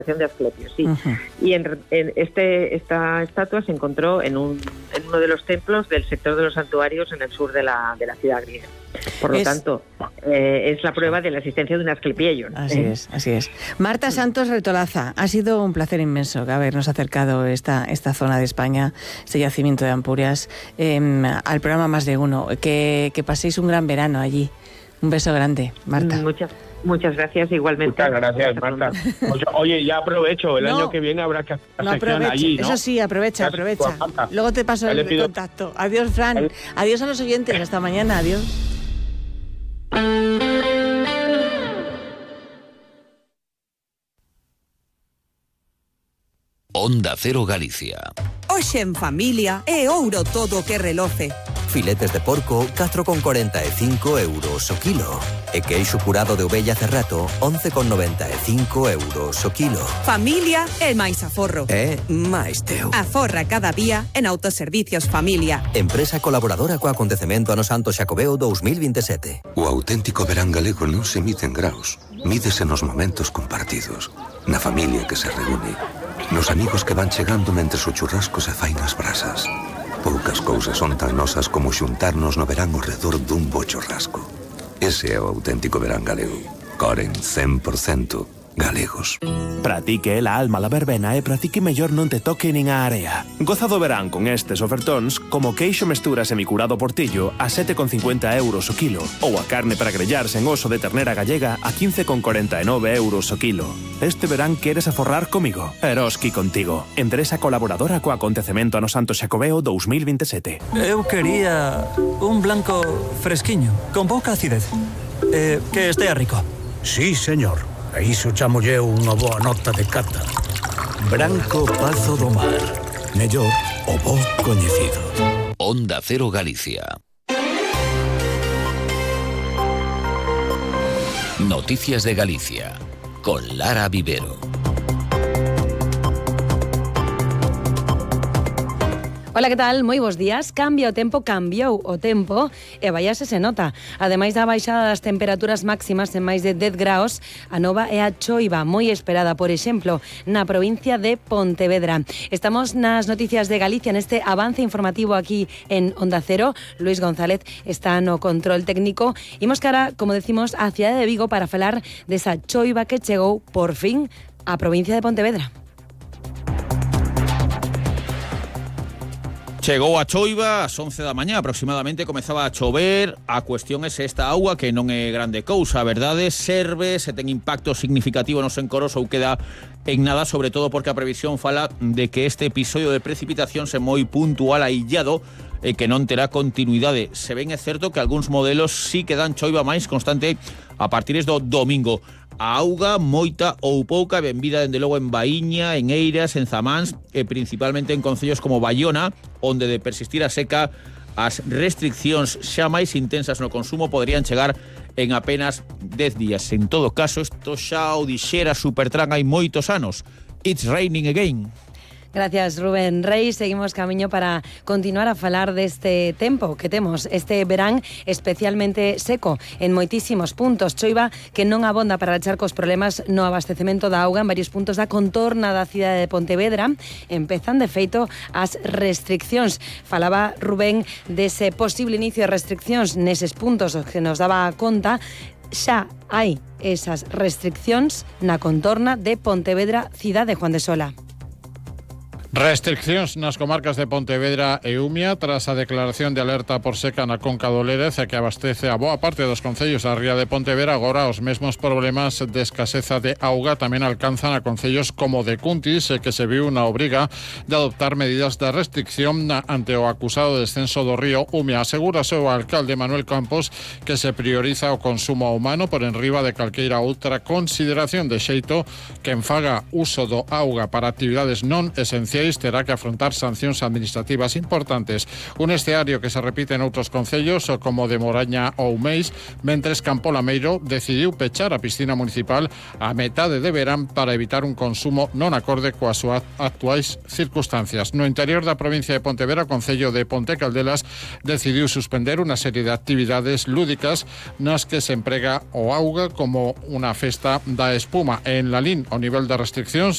de Asclepios, sí. Y esta estatua se encontró en uno de los templos del sector de los santuarios en el sur de la ciudad griega. Por lo tanto, es la prueba de la existencia de un Asclepieion. Así es. Marta Santos Retolaza, ha sido un placer inmenso habernos acercado esta zona de España, este yacimiento de Ampurias, al programa Más de Uno. Que paséis un gran verano allí. Un beso grande, Marta. Muchas gracias, igualmente. Muchas gracias, Marta. Oye, ya aprovecho, el año que viene habrá que hacer la sección allí, ¿no? Eso sí, aprovecha. Luego te paso el contacto. Adiós, Fran. Adiós a los oyentes, hasta mañana, adiós. Onda Cero Galicia. Hoxe en familia é ouro todo o que reloce. Filetes de porco, 4,45 euros o kilo. E queixo curado de ovella Cerrato, 11,95 euros o kilo. Familia é máis aforro. É máis teu. Aforra cada día en Autoservicios Familia. Empresa colaboradora co acontecemento ano Santo Xacobeo 2027. O auténtico verán galego non se mide en graos. Mídese nos momentos compartidos. Na familia que se reúne. Nos amigos que van chegando mentres o churrasco se fai nas brasas. Poucas cousas son tan nosas como xuntarnos no verán ao redor dun bo churrasco. Ese é o auténtico verán galego. Coren 100% galegos. Pratique la alma la verbena e pratique mellor non te toque nin a area. Goza do verán con estes ofertóns como queixo mestura semicurado portillo a 7,50 euros o kilo ou a carne para grellarse en oso de ternera gallega a 15,49 euros o kilo. Este verán queres aforrar comigo? Eroski contigo. Empresa colaboradora co acontecemento ano Santo Xacobeo 2027. Eu quería un blanco fresquiño, con pouca acidez. Que estea rico. Sí, señor. A iso chamolle unha boa nota de cata. Branco Pazo do Mar. Mellor o bo coñecido. Onda Cero Galicia. Noticias de Galicia con Lara Vivero. Ola, que tal? Moi bons días. Cambiou o tempo e vaiase se nota. Ademais da baixada das temperaturas máximas en máis de 10 graus, a nova é a choiva moi esperada, por exemplo, na provincia de Pontevedra. Estamos nas noticias de Galicia neste avance informativo aquí en Onda Cero. Luis González está no control técnico. Imos cara, como decimos, á cidade de Vigo para falar desa choiva que chegou por fin á provincia de Pontevedra. Chegou a choiva ás 11 da mañá aproximadamente, comezaba a chover. A cuestión é se esta auga, que non é grande cousa, a verdade, serve, se ten impacto significativo nos encoros ou queda en nada, sobre todo porque a previsión fala de que este episodio de precipitación é moi puntual, aillado, e que non terá continuidade. Se ben é certo que algúns modelos sí que dan choiva máis constante a partir do domingo. A auga, moita ou pouca, benvida dende logo en Baíña, en Eiras, en Zamáns e principalmente en concellos como Baiona, onde de persistir a seca as restriccións xa máis intensas no consumo poderían chegar en apenas 10 días. En todo caso, isto xa o dixera Supertran hai moitos anos. It's raining again. Gracias, Rubén Reis. Seguimos camiño para continuar a falar deste tempo que temos este verán especialmente seco en moitísimos puntos. Choiva que non abonda para rachar cos problemas no abastecemento da auga en varios puntos da contorna da cidade de Pontevedra. Empezan, de feito, as restriccións. Falaba Rubén dese posible inicio de restriccións neses puntos que nos daba conta. Xa hai esas restriccións na contorna de Pontevedra, cidade de Juan de Sola. Restriccións nas comarcas de Pontevedra e Umia tras a declaración de alerta por seca na conca do Lérez que abastece a boa parte dos concellos da ría de Pontevedra. Agora os mesmos problemas de escaseza de auga tamén alcanzan a concellos como de Cuntis, que se viu na obriga de adoptar medidas de restricción ante o acusado descenso do río Umia. Asegúrase o alcalde Manuel Campos que se prioriza o consumo humano por enriba de calqueira outra consideración, de xeito que en faga uso do auga para actividades non esenciais terá que afrontar sancións administrativas importantes. Un escenario que se repite en outros concellos como de Moraña ou Meis, mentres Campo Lameiro decidiu pechar a piscina municipal a metade de verán para evitar un consumo non acorde coas súas actuais circunstancias. No interior da provincia de Pontevedra, o concello de Ponte Caldelas decidiu suspender unha serie de actividades lúdicas nas que se emprega o auga como unha festa da espuma. En Lalín, o nivel de restriccións